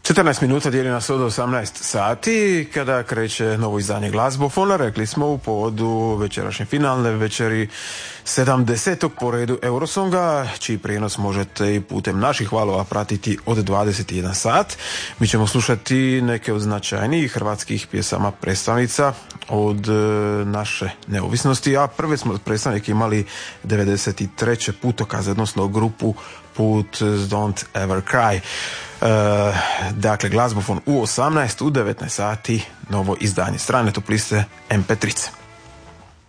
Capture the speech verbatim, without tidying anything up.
četrnaest minuta dijeli nas od osamnaest sati kada kreće novo izdanje Glazbofona. Rekli smo u povodu večerašnje finalne večeri sedamdesetog po redu Eurosonga, čiji prijenos možete i putem naših valova pratiti od dvadeset i jedan sat. Mi ćemo slušati neke od značajnijih hrvatskih pjesama predstavnica od naše neovisnosti, a prve smo predstavnike imali devedeset treće Putokaz, odnosno grupu Put Don't Ever Cry. E, dakle, Glazbofon u osamnaest, u devetnaest sati novo izdanje strane top liste em pe tri.